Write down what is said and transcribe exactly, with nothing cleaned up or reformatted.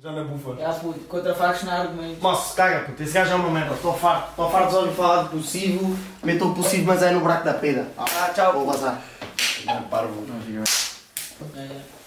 Já na bufa. Já puto, contra facos não há argumentos. Moço, caga puto, esse gajo é uma merda, estou farto, estou farto de ouvir falar de possível, meto o possível mas é no buraco da peda. Ah, tchau. Vou vazar. Não, parvo. É, é.